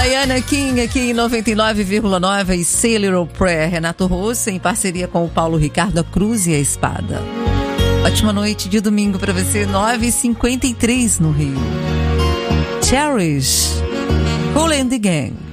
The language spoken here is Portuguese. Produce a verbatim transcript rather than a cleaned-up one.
Diana King aqui em noventa e nove vírgula nove e Say a Little Prayer, Renato Russo em parceria com o Paulo Ricardo, a Cruz e a Espada. Ótima noite de domingo pra você, nove e cinquenta e três no Rio. Cherish, Kool and the Gang.